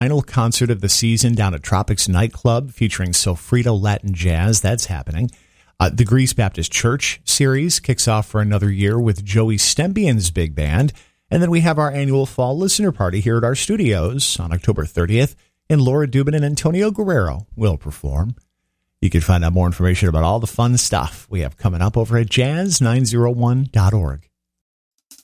final concert of the season down at Tropics Nightclub featuring Sofrito Latin Jazz. That's happening. The Greece Baptist Church series kicks off for another year with Joey Stembian's big band. And then we have our annual fall listener party here at our studios on October 30th, and Laura Dubin and Antonio Guerrero will perform. You can find out more information about all the fun stuff we have coming up over at jazz901.org.